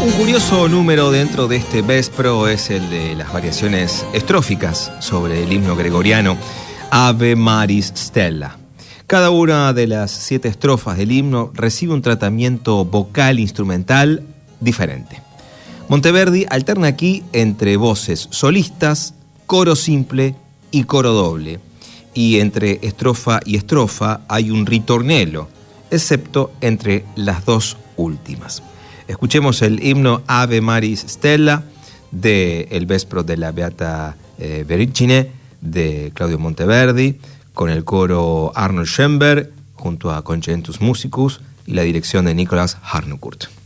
Un curioso número dentro de este Vespro es el de las variaciones estróficas sobre el himno gregoriano Ave Maris Stella. Cada una de las 7 estrofas del himno recibe un tratamiento vocal instrumental diferente. Monteverdi alterna aquí entre voces solistas, coro simple y coro doble. Y entre estrofa y estrofa hay un ritornello, excepto entre las dos últimas. Escuchemos el himno Ave Maris Stella de El Vespro de la Beata Vergine de Claudio Monteverdi, con el coro Arnold Schoenberg junto a Concentus Musicus y la dirección de Nicolas Harnoncourt.